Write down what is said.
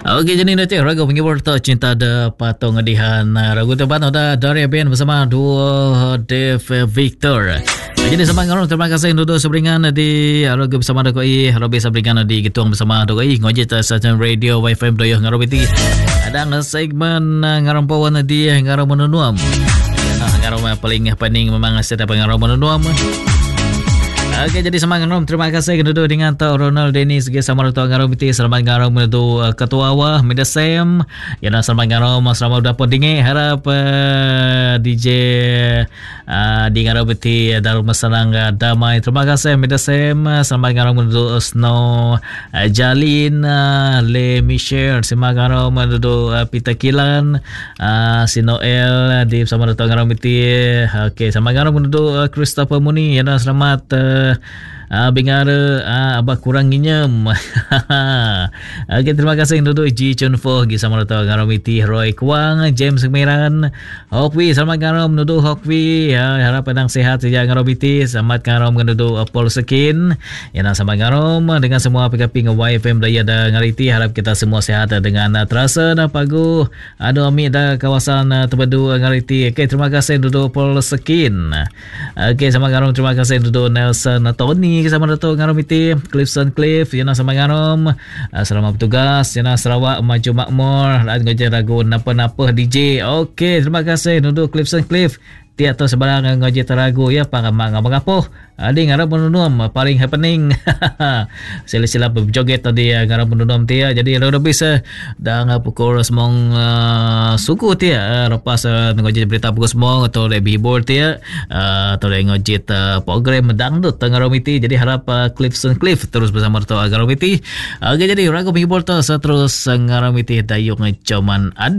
Okey, jadi nanti ragu menghibur tak cinta ada patung adihan ragu tepat ada dari band bersama duo Dave Victor. Jadi sama ngorong terima kasih untuk seberingan di ragu bersama Doi Robi seberingan di Gituang bersama Doi ngojit stasiun radio YFM Doyo ngarobiti. Ada segmen ngarong pawan di ngarong menunuam. Ngarong paling pening memang setiap ngarong menunuam. Okey, jadi semangat Rom. Terima kasih kedua dengan Tok Ronald Dennis ge sama Tok Ngarom biti selamat ngarom menuju ketua wah Midasem. Ya dan selamat ngarom selamat dapat dinge harap DJ di Ngarom biti dalam masalang damai. Terima kasih Midasem. Selamat ngarom menuju Snow Jalin Le Michelle selamat ngarom menuju Pita Kilan si Noel di sama Tok Ngarom biti. Okey, selamat ngarom menuju Christopher Muni. Ya dan selamat bingara abah kurang nginyam. Okay, terima kasih untuk Ji Chun Fo sama Dato' Ngaromiti Roy Kwang James Meran Hokwi selamat ngarom nuduh Hokwi harap pedang sehat saja Ngaromiti selamat ngarom nuduh Paul Sekin yang sama ngarom dengan semua PKP YFM Daya dan Ngariti harap kita semua sehat dengan terasa dan pagu aduh amik dah kawasan Tebedu Ngariti. Okay, terima kasih untuk Paul Sekin. Okay, sama ngarom terima kasih untuk Nelson Tony sama Dato' Ngaromiti Clifton Cliff yana sama ngarom selamat bertugas yana Sarawak maju makmur dan ngoje ragu napa-napa DJ. Okey, terima kasih untuk Clifton Cliff tiap tu sebarang ngoje teragu ya pangamak ngapo adi ngarap menunum paling happening sila-sila berjoget tadi ngarap menunum dia jadi lo bisa dah ngapukul semong suku dia lepas ngoje berita pukul semong atau lebih hibur dia atau ngoje program dangdut Ngaromiti jadi harap Clifton Cliff terus bersama tu Ngaromiti. Okey, jadi ragu menghibur tu terus Ngaromiti dayung cuman adi